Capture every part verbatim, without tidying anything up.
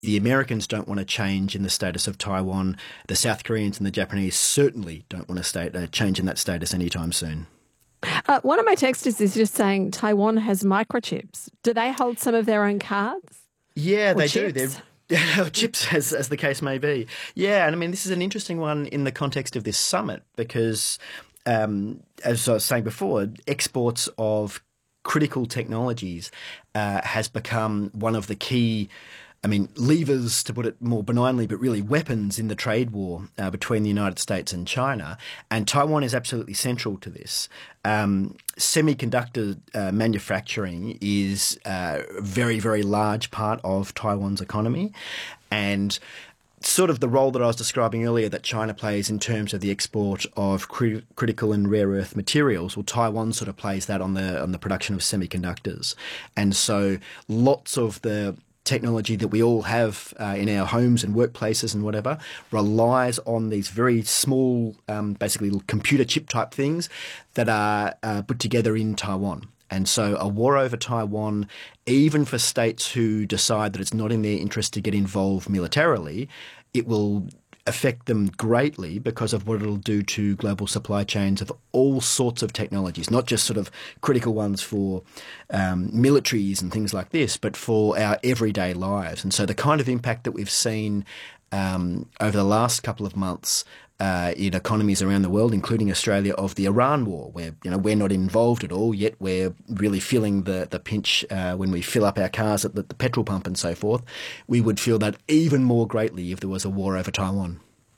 The Americans don't want to change in the status of Taiwan. The South Koreans and the Japanese certainly don't want to state, uh, change in that status anytime soon. Uh, one of my texters is just saying Taiwan has microchips. Do they hold some of their own cards? Yeah, or they chips? do. They're chips, as, as the case may be. Yeah, and I mean, this is an interesting one in the context of this summit because, um, as I was saying before, exports of critical technologies uh, has become one of the key, I mean, levers, to put it more benignly, but really weapons in the trade war uh, between the United States and China. And Taiwan is absolutely central to this. Um, semiconductor uh, manufacturing is a very, very large part of Taiwan's economy. And sort of the role that I was describing earlier that China plays in terms of the export of cri- critical and rare earth materials, well, Taiwan sort of plays that on the on the production of semiconductors. And so lots of the technology that we all have uh, in our homes and workplaces and whatever relies on these very small, um, basically computer chip type things that are uh, put together in Taiwan. And so a war over Taiwan, even for states who decide that it's not in their interest to get involved militarily, it will affect them greatly because of what it'll do to global supply chains of all sorts of technologies, not just sort of critical ones for um, militaries and things like this, but for our everyday lives. And so the kind of impact that we've seen um, over the last couple of months uh, in economies around the world, including Australia, of the Iran war, where you know we're not involved at all, yet we're really feeling the the pinch uh, when we fill up our cars at the, the petrol pump and so forth. We would feel that even more greatly if there was a war over Taiwan.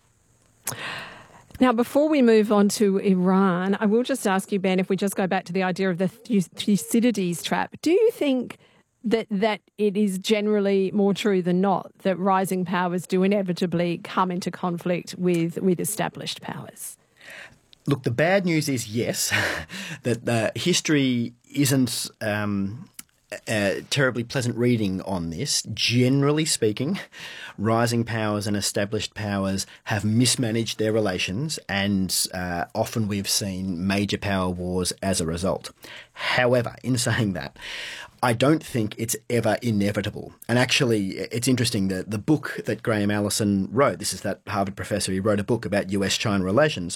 Now, before we move on to Iran, I will just ask you, Ben, if we just go back to the idea of the Thucydides trap, do you think that that it is generally more true than not that rising powers do inevitably come into conflict with, with established powers? Look, the bad news is yes, that uh, history isn't um, a terribly pleasant reading on this. Generally speaking, rising powers and established powers have mismanaged their relations, and uh, often we've seen major power wars as a result. However, in saying that, I don't think it's ever inevitable. And actually, it's interesting that the book that Graham Allison wrote, this is that Harvard professor, he wrote a book about U S China relations,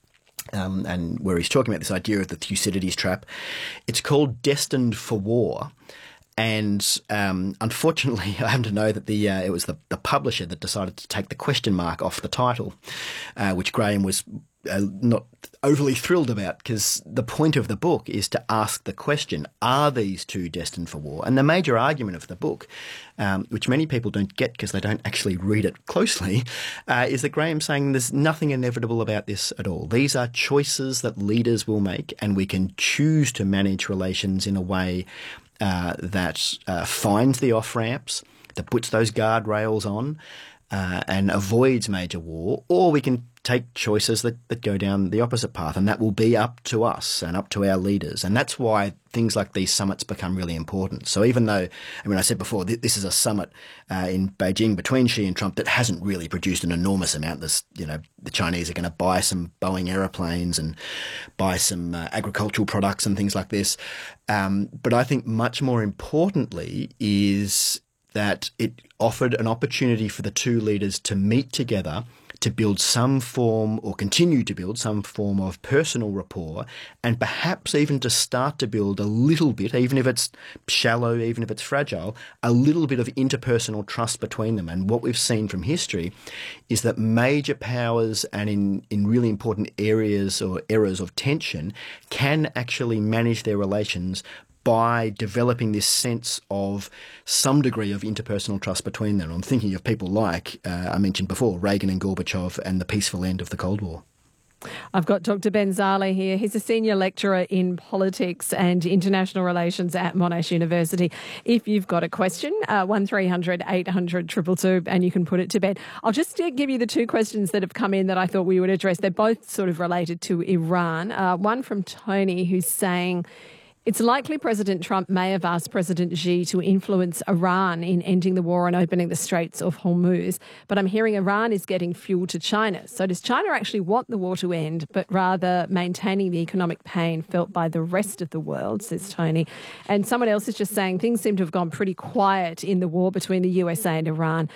um, and where he's talking about this idea of the Thucydides trap. It's called Destined for War. And um, unfortunately, I happen to know that the uh, it was the, the publisher that decided to take the question mark off the title, uh, which Graham was uh, not overly thrilled about, because the point of the book is to ask the question, are these two destined for war? And the major argument of the book, um, which many people don't get because they don't actually read it closely, uh, is that Graham's saying there's nothing inevitable about this at all. These are choices that leaders will make, and we can choose to manage relations in a way Uh, that uh, finds the off-ramps, that puts those guardrails on uh, and avoids major war, or we can take choices that, that go down the opposite path, and that will be up to us and up to our leaders. And that's why things like these summits become really important. So even though, I mean, I said before, th- this is a summit uh, in Beijing between Xi and Trump that hasn't really produced an enormous amount. This, you know, the Chinese are going to buy some Boeing aeroplanes and buy some uh, agricultural products and things like this. Um, but I think much more importantly is that it offered an opportunity for the two leaders to meet together to build some form, or continue to build some form of personal rapport, and perhaps even to start to build a little bit, even if it's shallow, even if it's fragile, a little bit of interpersonal trust between them. And what we've seen from history is that major powers, and in, in really important areas or eras of tension, can actually manage their relations by developing this sense of some degree of interpersonal trust between them. I'm thinking of people like, uh, I mentioned before, Reagan and Gorbachev and the peaceful end of the Cold War. I've got Doctor Ben Zali here. He's a senior lecturer in politics and international relations at Monash University. If you've got a question, uh, one three hundred eight hundred two two two, and you can put it to Ben. I'll just uh, give you the two questions that have come in that I thought we would address. They're both sort of related to Iran. Uh, one from Tony, who's saying, it's likely President Trump may have asked President Xi to influence Iran in ending the war and opening the Straits of Hormuz, but I'm hearing Iran is getting fuel to China. So does China actually want the war to end, but rather maintaining the economic pain felt by the rest of the world, says Tony. And someone else is just saying things seem to have gone pretty quiet in the war between the U S A and Iran.